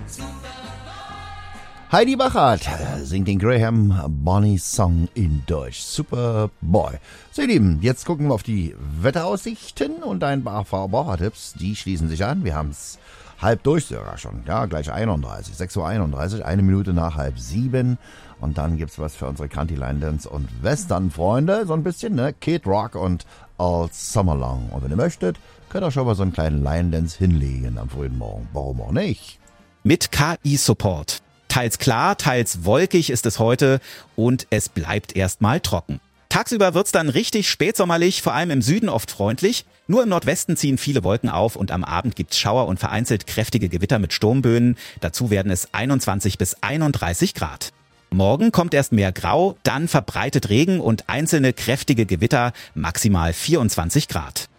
Heidi Bachert singt den Graham Bonny Song in Deutsch. Superboy. So, ihr Lieben, jetzt gucken wir auf die Wetteraussichten und ein paar Verbrauchertipps. Die schließen sich an. Wir haben es halb durch sogar schon. Ja, gleich 6:31 Uhr, 1 Minute nach 6:30. Und dann gibt's was für unsere Country Line Dance und Western-Freunde. So ein bisschen, ne? Kid Rock und All Summer Long. Und wenn ihr möchtet, könnt ihr schon mal so einen kleinen Line Dance hinlegen am frühen Morgen. Warum auch nicht? Mit KI-Support. Teils klar, teils wolkig ist es heute und es bleibt erstmal trocken. Tagsüber wird's dann richtig spätsommerlich, vor allem im Süden oft freundlich. Nur im Nordwesten ziehen viele Wolken auf und am Abend gibt's Schauer und vereinzelt kräftige Gewitter mit Sturmböen. Dazu werden es 21 bis 31 Grad. Morgen kommt erst mehr Grau, dann verbreitet Regen und einzelne kräftige Gewitter, maximal 24 Grad.